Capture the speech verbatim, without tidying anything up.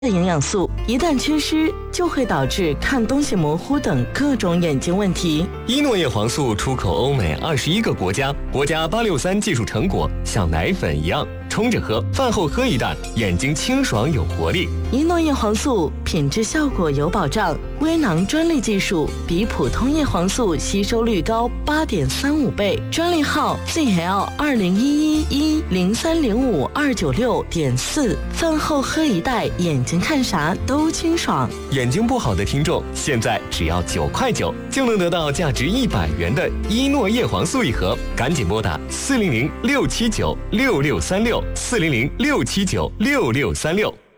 的营养素，一旦缺失，就会导致看东西模糊等各种眼睛问题。 伊诺叶黄素出口欧美二十一个国家，国家八六三技术成果，像奶粉一样，冲着喝，饭后喝一袋，眼睛清爽有活力。 伊诺叶黄素品质效果有保障，微囊专利技术比普通叶黄素吸收率高八点三五倍，专利号 Z L 二零一一一零三零五二九六点四。饭后喝一袋，眼睛看啥都清爽。 眼睛不好的听众，现在只要九块九就能得到价值一百元的伊诺叶黄素一盒，赶紧拨打四零零六七九六六三六四零零六七九六六三六。